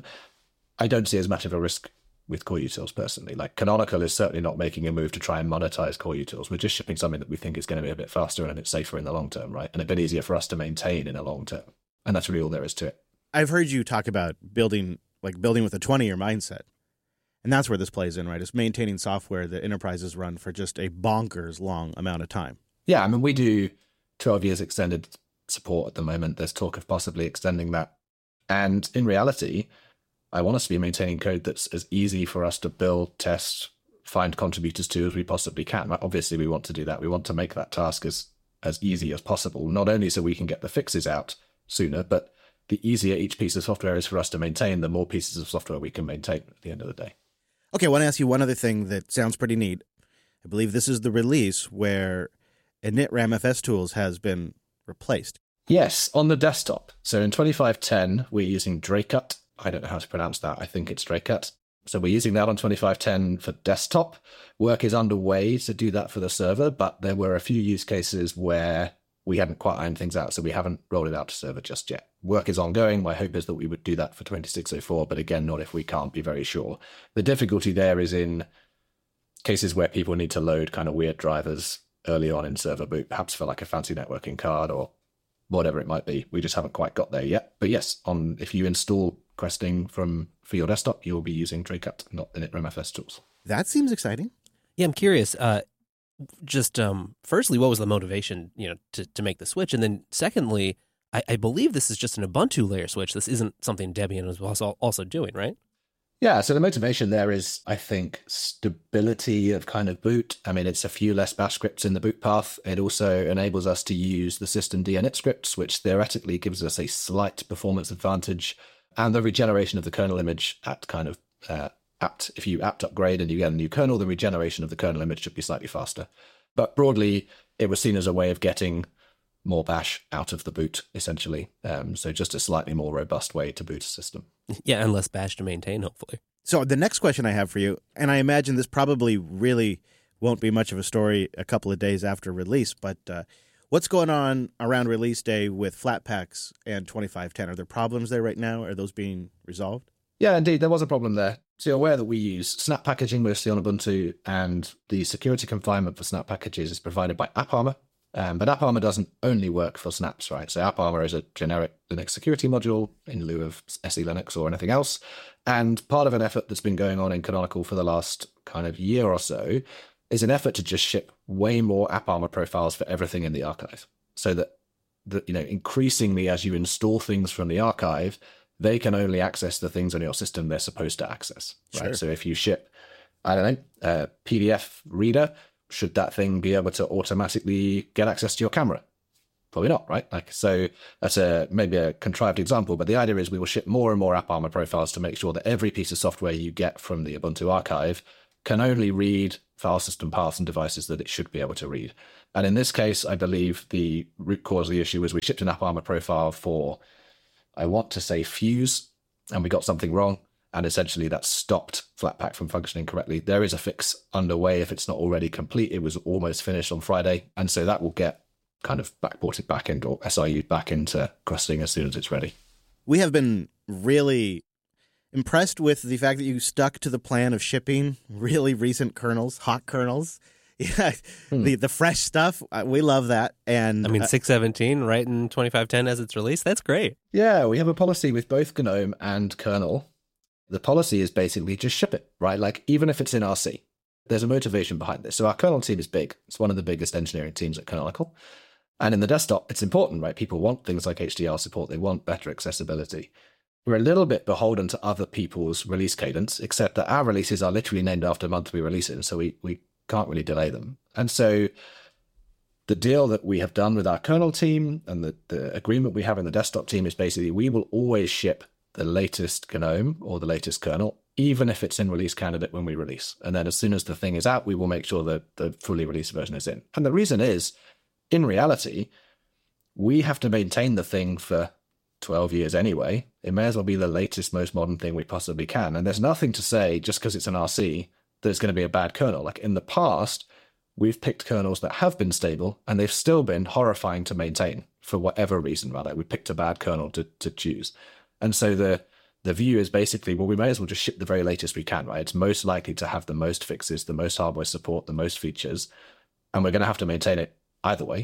I don't see as much of a risk with Core Utils personally. Like Canonical is certainly not making a move to try and monetize Core Utils. We're just shipping something that we think is going to be a bit faster and a bit safer in the long term, right? And a bit easier for us to maintain in the long term. And that's really all there is to it. I've heard you talk about building, like building with a twenty-year mindset. And that's where this plays in, right? It's maintaining software that enterprises run for just a bonkers long amount of time. Yeah, I mean, we do twelve years extended support at the moment. There's talk of possibly extending that. And in reality, I want us to be maintaining code that's as easy for us to build, test, find contributors to as we possibly can. Obviously, we want to do that. We want to make that task as, as easy as possible, not only so we can get the fixes out sooner, but the easier each piece of software is for us to maintain, the more pieces of software we can maintain at the end of the day. Okay, I want to ask you one other thing that sounds pretty neat. I believe this is the release where initramfs tools has been replaced. Yes, on the desktop. So in twenty-five ten, we're using Dracut. I don't know how to pronounce that. I think it's Dracut. So we're using that on twenty-five ten for desktop. Work is underway to do that for the server, but there were a few use cases where we hadn't quite ironed things out, so we haven't rolled it out to server just yet. Work is ongoing. My hope is that we would do that for twenty-six oh four, but again, not if we can't be very sure. The difficulty there is in cases where people need to load kind of weird drivers early on in server boot, perhaps for like a fancy networking card or whatever it might be. We just haven't quite got there yet. But yes, on if you install Questing from for your desktop, you'll be using Dracut, not initramfs tools. That seems exciting. Yeah, I'm curious. Uh, just um, firstly, what was the motivation, you know, to, to make the switch, and then secondly, I, I believe this is just an Ubuntu layer switch. This isn't something Debian was also also doing, right? Yeah, so the motivation there is, I think, stability of kind of boot. I mean, it's a few less bash scripts in the boot path. It also enables us to use the system dinit scripts, which theoretically gives us a slight performance advantage, and the regeneration of the kernel image at kind of uh, apt. If you apt upgrade and you get a new kernel, the regeneration of the kernel image should be slightly faster. But broadly, it was seen as a way of getting more bash out of the boot, essentially. Um, so just a slightly more robust way to boot a system. Yeah, and less bash to maintain, hopefully. So the next question I have for you, and I imagine this probably really won't be much of a story a couple of days after release, but uh, what's going on around release day with Flatpaks and twenty-five ten? Are there problems there right now? Are those being resolved? Yeah, indeed, there was a problem there. So you're aware that we use snap packaging mostly on Ubuntu, and the security confinement for snap packages is provided by AppArmor. Um, but AppArmor doesn't only work for snaps, right? So AppArmor is a generic Linux security module in lieu of S E Linux or anything else. And part of an effort that's been going on in Canonical for the last kind of year or so is an effort to just ship way more AppArmor profiles for everything in the archive, so that that, you know, increasingly as you install things from the archive, they can only access the things on your system they're supposed to access, right? Sure. So if you ship, I don't know, a P D F reader, should that thing be able to automatically get access to your camera? Probably not, right? Like, so that's a maybe a contrived example, but the idea is we will ship more and more AppArmor profiles to make sure that every piece of software you get from the Ubuntu archive can only read file system paths and devices that it should be able to read. And in this case, I believe the root cause of the issue was we shipped an AppArmor profile for, I want to say Fuse, and we got something wrong, and essentially that stopped Flatpak from functioning correctly. There is a fix underway if it's not already complete. It was almost finished on Friday, and so that will get kind of backported back into, or S I U'd back into Crusting as soon as it's ready. We have been really impressed with the fact that you stuck to the plan of shipping really recent kernels, hot kernels. Yeah, hmm. the the fresh stuff. We love that. And I mean, uh, six seventeen right in twenty-five ten as it's released. That's great. Yeah, we have a policy with both GNOME and kernel. The policy is basically just ship it, right? Like, even if it's in R C, there's a motivation behind this. So our kernel team is big. It's one of the biggest engineering teams at Canonical. And in the desktop, it's important, right? People want things like H D R support. They want better accessibility. We're a little bit beholden to other people's release cadence, except that our releases are literally named after the month we release it, so we, we can't really delay them. And so the deal that we have done with our kernel team and the, the agreement we have in the desktop team is basically we will always ship the latest GNOME or the latest kernel, even if it's in release candidate when we release. And then as soon as the thing is out, we will make sure that the fully released version is in. And the reason is, in reality, we have to maintain the thing for twelve years anyway. It may as well be the latest, most modern thing we possibly can. And there's nothing to say, just because it's an R C, that it's going to be a bad kernel. Like, in the past, we've picked kernels that have been stable, and they've still been horrifying to maintain for whatever reason, rather. We picked a bad kernel to, to choose. And so the the view is basically, well, we may as well just ship the very latest we can, right? It's most likely to have the most fixes, the most hardware support, the most features, and we're going to have to maintain it either way.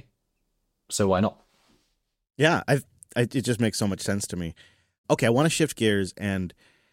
So why not? Yeah, I've, I, it just makes so much sense to me. Okay, I want to shift gears and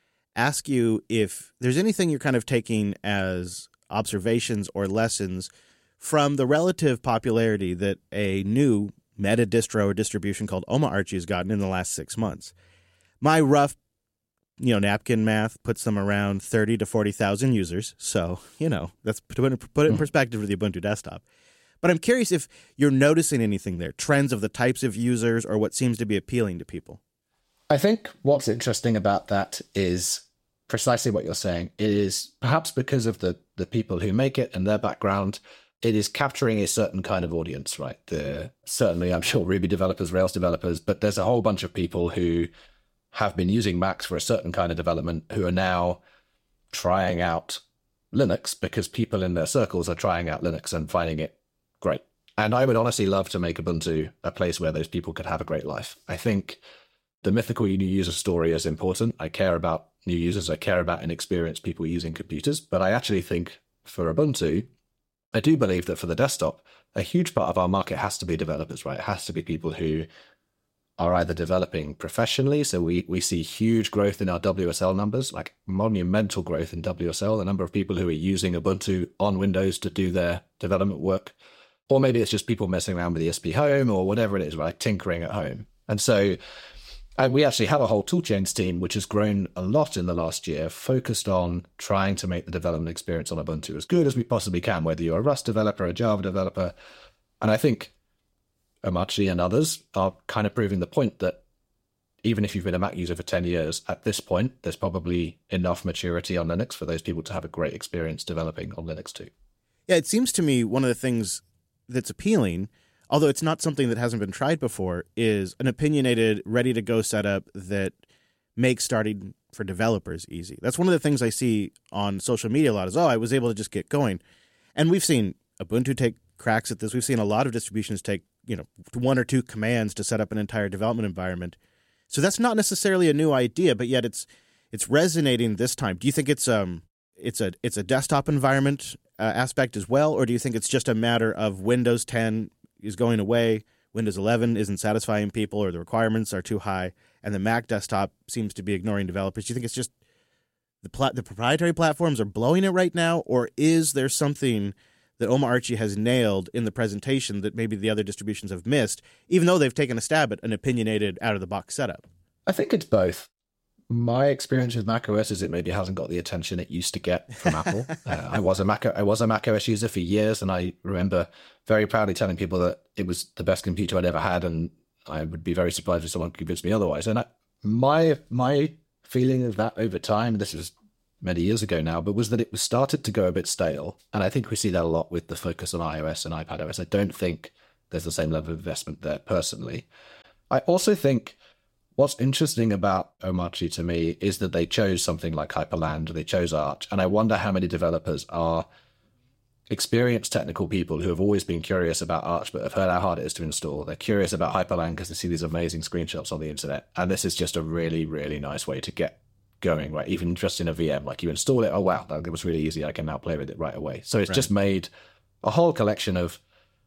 ask you if there's anything you're kind of taking as observations or lessons from the relative popularity that a new meta distro or distribution called OmaArchie has gotten in the last six months. My rough, you know, napkin math puts them around thirty to forty thousand users. So, you know, that's put it, put it in perspective for the Ubuntu desktop. But I'm curious if you're noticing anything there, trends of the types of users or what seems to be appealing to people. I think what's interesting about that is precisely what you're saying. It is perhaps because of the, the people who make it and their background, it is capturing a certain kind of audience, right? The, certainly, I'm sure Ruby developers, Rails developers, but there's a whole bunch of people who have been using Macs for a certain kind of development who are now trying out Linux because people in their circles are trying out Linux and finding it great. And I would honestly love to make Ubuntu a place where those people could have a great life. I think the mythical new user story is important. I care about new users. I care about inexperienced people using computers. But I actually think for Ubuntu, I do believe that for the desktop, a huge part of our market has to be developers, right? It has to be people who are either developing professionally. So we, we see huge growth in our W S L numbers, like monumental growth in W S L, the number of people who are using Ubuntu on Windows to do their development work. Or maybe it's just people messing around with the E S P Home or whatever it is, right? Tinkering at home. And so and we actually have a whole toolchains team, which has grown a lot in the last year, focused on trying to make the development experience on Ubuntu as good as we possibly can, whether you're a Rust developer, a Java developer. And I think OmaArchie and others are kind of proving the point that even if you've been a Mac user for ten years, at this point, there's probably enough maturity on Linux for those people to have a great experience developing on Linux too. Yeah, it seems to me one of the things that's appealing, although it's not something that hasn't been tried before, is an opinionated, ready-to-go setup that makes starting for developers easy. That's one of the things I see on social media a lot is, oh, I was able to just get going. And we've seen Ubuntu take cracks at this. We've seen a lot of distributions take, you know, one or two commands to set up an entire development environment. So that's not necessarily a new idea, but yet it's it's resonating this time. Do you think it's um it's a it's a desktop environment uh, aspect as well, or do you think it's just a matter of Windows ten is going away, Windows eleven isn't satisfying people, or the requirements are too high, and the Mac desktop seems to be ignoring developers? Do you think it's just the pla- the proprietary platforms are blowing it right now, or is there something that Omarchi has nailed in the presentation that maybe the other distributions have missed, even though they've taken a stab at an opinionated, out-of-the-box setup? I think it's both. My experience with macOS is it maybe hasn't got the attention it used to get from Apple. Uh, I was a Mac I was a macOS user for years, and I remember very proudly telling people that it was the best computer I'd ever had, and I would be very surprised if someone convinced me otherwise. And I, my my feeling of that over time, this is many years ago now, but was that it was started to go a bit stale. And I think we see that a lot with the focus on iOS and iPadOS. I don't think there's the same level of investment there personally. I also think what's interesting about Omarchi to me is that they chose something like Hyperland, they chose Arch, and I wonder how many developers are experienced technical people who have always been curious about Arch but have heard how hard it is to install. They're curious about Hyperland because they see these amazing screenshots on the internet, and this is just a really, really nice way to get going, right? Even just in a V M, like you install it, oh wow, that was really easy, I can now play with it right away. So it's right. just made a whole collection of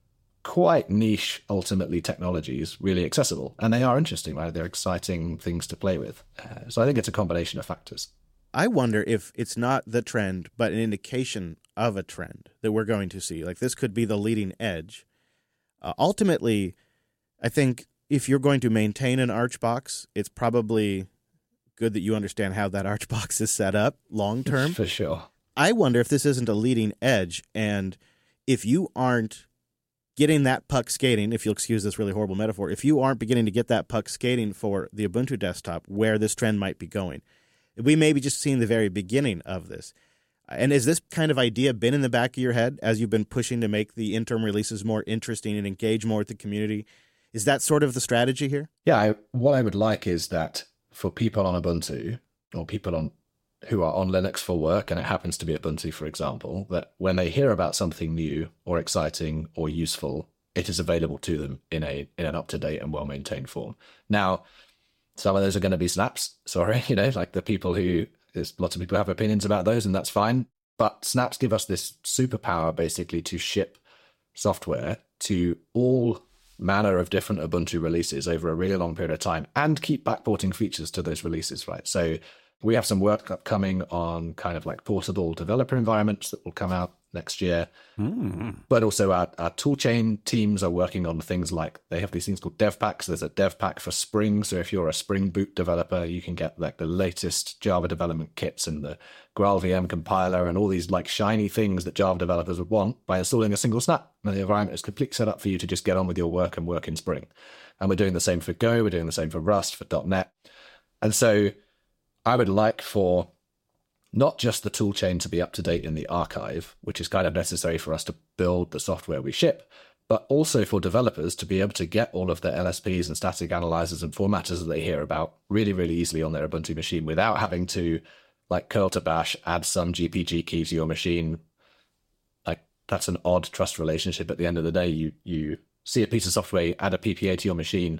quite niche, ultimately, technologies really accessible, and they are interesting, right? They're exciting things to play with. Uh, so I think it's a combination of factors. I wonder if it's not the trend, but an indication of a trend that we're going to see. Like, this could be the leading edge. Uh, ultimately, I think if you're going to maintain an Arch box, it's probably good that you understand how that Arch box is set up long term. For sure. I wonder if this isn't a leading edge, and if you aren't getting that puck skating, if you'll excuse this really horrible metaphor, if you aren't beginning to get that puck skating for the Ubuntu desktop, where this trend might be going, we may be just seeing the very beginning of this. And has this kind of idea been in the back of your head as you've been pushing to make the interim releases more interesting and engage more with the community? Is that sort of the strategy here? Yeah, I, what I would like is that for people on Ubuntu, or people on who are on Linux for work, and it happens to be Ubuntu, for example, that when they hear about something new or exciting or useful, it is available to them in a in an up-to-date and well-maintained form. Now, some of those are going to be snaps, sorry, you know, like the people who, there's lots of people have opinions about those, and that's fine. But snaps give us this superpower, basically, to ship software to all manner of different Ubuntu releases over a really long period of time, and keep backporting features to those releases, right? So we have some work upcoming on kind of like portable developer environments that will come out next year. Mm. But also our, our toolchain teams are working on things like, they have these things called dev packs. There's a dev pack for Spring. So if you're a Spring Boot developer, you can get like the latest Java development kits and the GraalVM compiler and all these like shiny things that Java developers would want by installing a single snap. And the environment is completely set up for you to just get on with your work and work in Spring. And we're doing the same for Go. We're doing the same for Rust, for .NET. And so I would like for not just the toolchain to be up to date in the archive, which is kind of necessary for us to build the software we ship, but also for developers to be able to get all of the L S Ps and static analyzers and formatters that they hear about really, really easily on their Ubuntu machine without having to, like, curl to bash, add some G P G key to your machine. Like, that's an odd trust relationship at the end of the day. You, you see a piece of software, add a P P A to your machine,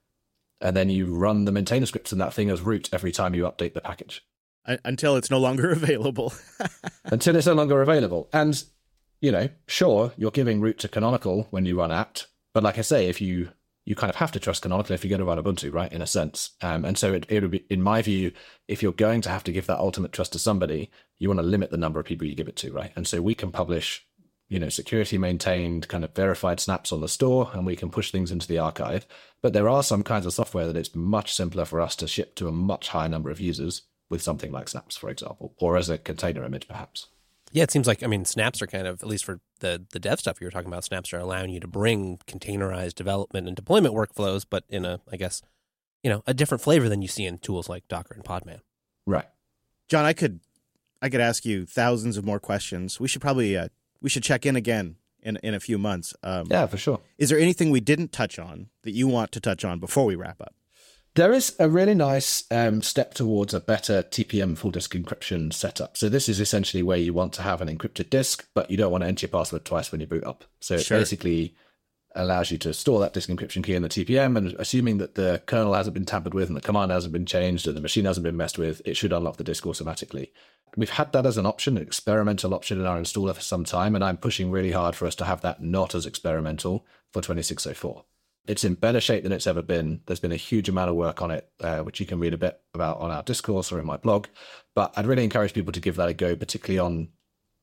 and then you run the maintainer scripts in that thing as root every time you update the package. Until it's no longer available. Until it's no longer available. And, you know, sure, you're giving root to Canonical when you run apt, but like I say, if you you kind of have to trust Canonical if you're going to run Ubuntu, right, in a sense. Um, and so it, it would be, in my view, if you're going to have to give that ultimate trust to somebody, you want to limit the number of people you give it to, right? And so we can publish, you know, security maintained kind of verified snaps on the store, and we can push things into the archive. But there are some kinds of software that it's much simpler for us to ship to a much higher number of users with something like snaps, for example, or as a container image, perhaps. Yeah, it seems like, I mean, snaps are kind of, at least for the, the dev stuff you were talking about, snaps are allowing you to bring containerized development and deployment workflows, but in a, I guess, you know, a different flavor than you see in tools like Docker and Podman. Right. John, I could I could ask you thousands of more questions. We should probably, uh, we should check in again in, in a few months. Um, yeah, for sure. Is there anything we didn't touch on that you want to touch on before we wrap up? There is a really nice um, step towards a better T P M full disk encryption setup. So this is essentially where you want to have an encrypted disk, but you don't want to enter your password twice when you boot up. So it sure. basically allows you to store that disk encryption key in the T P M, and assuming that the kernel hasn't been tampered with and the command hasn't been changed and the machine hasn't been messed with, it should unlock the disk automatically. We've had that as an option, an experimental option in our installer for some time, and I'm pushing really hard for us to have that not as experimental for twenty-six oh four. It's in better shape than it's ever been. There's been a huge amount of work on it, uh, which you can read a bit about on our discourse or in my blog. But I'd really encourage people to give that a go, particularly on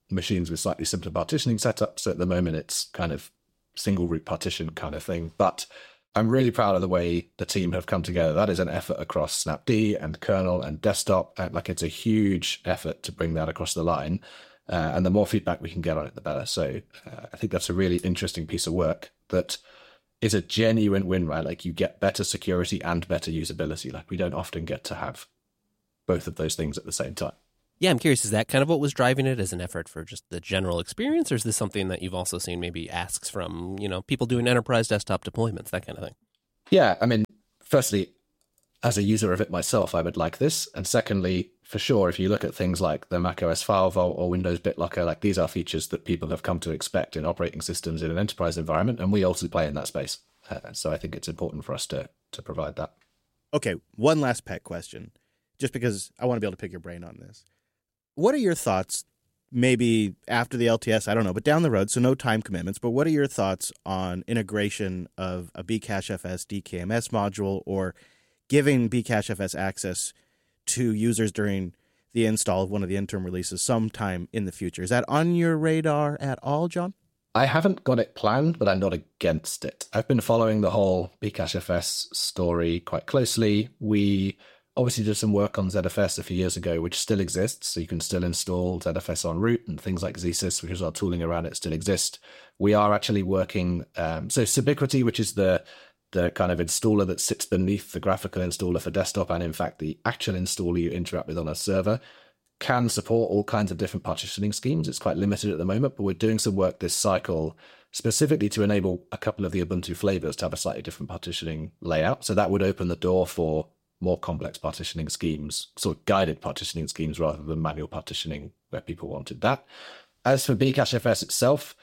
machines with slightly simpler partitioning setups. So at the moment, it's kind of single root partition kind of thing. But I'm really proud of the way the team have come together. That is an effort across Snapd and kernel and desktop. And like, it's a huge effort to bring that across the line. Uh, and the more feedback we can get on it, the better. So uh, I think that's a really interesting piece of work that is a genuine win, right? Like, you get better security and better usability. Like, we don't often get to have both of those things at the same time. Yeah, I'm curious, is that kind of what was driving it as an effort for just the general experience, or is this something that you've also seen maybe asks from, you know, people doing enterprise desktop deployments, that kind of thing? Yeah, I mean, firstly, as a user of it myself, I would like this. And secondly, for sure, if you look at things like the macOS File Vault or Windows BitLocker, like, these are features that people have come to expect in operating systems in an enterprise environment, and we also play in that space. Uh, so I think it's important for us to to provide that. Okay, one last pet question, just because I want to be able to pick your brain on this. What are your thoughts, maybe after the L T S, I don't know, but down the road, so no time commitments, but what are your thoughts on integration of a bcachefs D K M S module, or giving bcachefs access to users during the install of one of the interim releases sometime in the future? Is that on your radar at all, John? I haven't got it planned, but I'm not against it. I've been following the whole bcachefs story quite closely. We obviously did some work on Z F S a few years ago, which still exists. So you can still install Z F S on root, and things like Zsys, which is our tooling around it, still exist. We are actually working. Um, so Subiquity, which is the the kind of installer that sits beneath the graphical installer for desktop, and in fact, the actual installer you interact with on a server, can support all kinds of different partitioning schemes. It's quite limited at the moment, but we're doing some work this cycle specifically to enable a couple of the Ubuntu flavors to have a slightly different partitioning layout. So that would open the door for more complex partitioning schemes, sort of guided partitioning schemes rather than manual partitioning where people wanted that. As for bcachefs itself,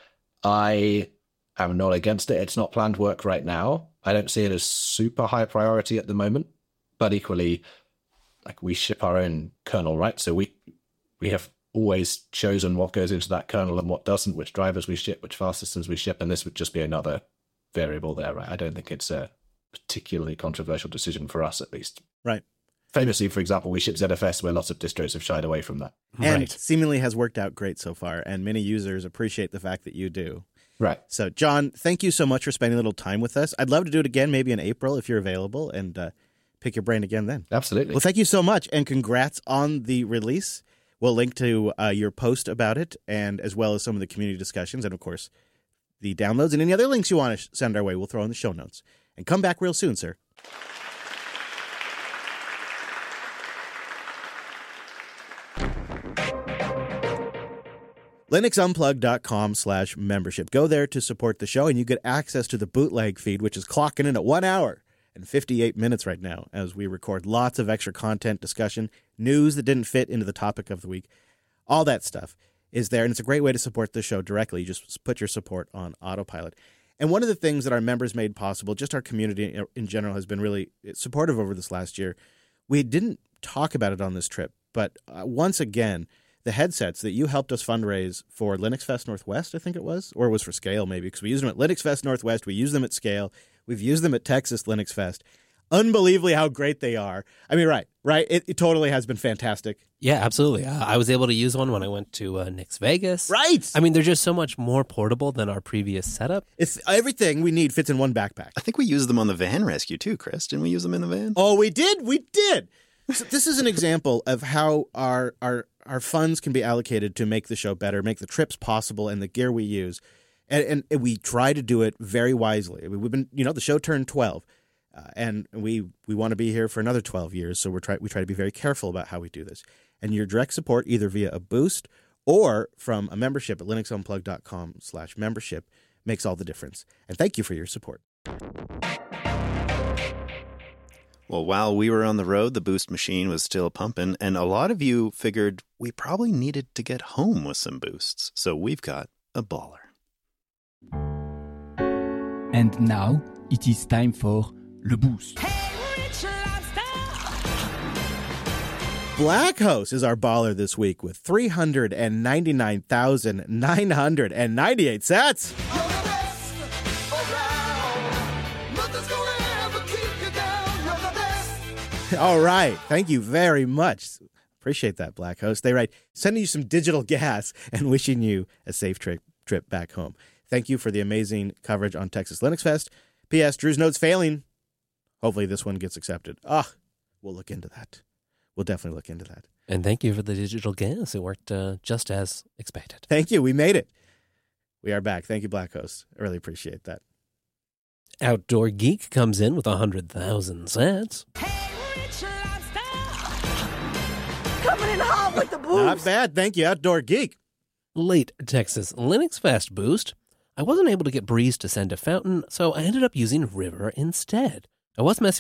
I am not against it. It's not planned work right now. I don't see it as super high priority at the moment, but equally, like, we ship our own kernel, right? So we we have always chosen what goes into that kernel and what doesn't, which drivers we ship, which file systems we ship, and this would just be another variable there, right? I don't think it's a particularly controversial decision for us, at least. Right. Famously, for example, we ship Z F S where lots of distros have shied away from that. And Right. seemingly has worked out great so far, and many users appreciate the fact that you do. Right. So, John, thank you so much for spending a little time with us. I'd love to do it again, maybe in April if you're available, and uh, pick your brain again then. Absolutely. Well, thank you so much, and congrats on the release. We'll link to uh, your post about it, and as well as some of the community discussions, and of course, the downloads and any other links you want to send our way, we'll throw in the show notes. And come back real soon, sir. LinuxUnplugged.com slash membership. Go there to support the show, and you get access to the bootleg feed, which is clocking in at one hour and fifty-eight minutes right now as we record lots of extra content, discussion, news that didn't fit into the topic of the week. All that stuff is there, and it's a great way to support the show directly. You just put your support on autopilot. And one of the things that our members made possible, just our community in general has been really supportive over this last year. We didn't talk about it on this trip, but uh, once again, the headsets that you helped us fundraise for Linux Fest Northwest, I think it was, or it was for Scale maybe, because we used them at Linux Fest Northwest, we used them at Scale, we've used them at Texas Linux Fest. Unbelievably how great they are. I mean, right, right? It, it totally has been fantastic. Yeah, absolutely. Uh, I was able to use one when I went to uh, Nix Vegas. Right. I mean, they're just so much more portable than our previous setup. It's everything we need fits in one backpack. I think we used them on the van rescue too, Chris. Didn't we use them in the van? Oh, we did? We did. So this is an example of how our our our funds can be allocated to make the show better, make the trips possible, and the gear we use. And, and we try to do it very wisely. We've been, you know, the show turned twelve. Uh, and we we want to be here for another twelve years, so we're try we try to be very careful about how we do this. And your direct support, either via a boost or from a membership at linuxunplugged.com slash membership, makes all the difference. And thank you for your support. Well, while we were on the road, the boost machine was still pumping, and a lot of you figured we probably needed to get home with some boosts. So we've got a baller. And now it is time for Le Boost. Blackhouse is our baller this week with three hundred ninety-nine thousand nine hundred ninety-eight sats. All right. Thank you very much. Appreciate that, Black Host. They write, sending you some digital gas and wishing you a safe trip trip back home. Thank you for the amazing coverage on Texas Linux Fest. P S. Drew's note's failing. Hopefully this one gets accepted. Ah, we'll look into that. We'll definitely look into that. And thank you for the digital gas. It worked uh, just as expected. Thank you. We made it. We are back. Thank you, Black Host. I really appreciate that. Outdoor Geek comes in with one hundred thousand sats. Coming in hot with the boost. Not bad. Thank you, Outdoor Geek. Late Texas Linux Fest boost. I wasn't able to get Breeze to send a fountain, so I ended up using River instead. I was messing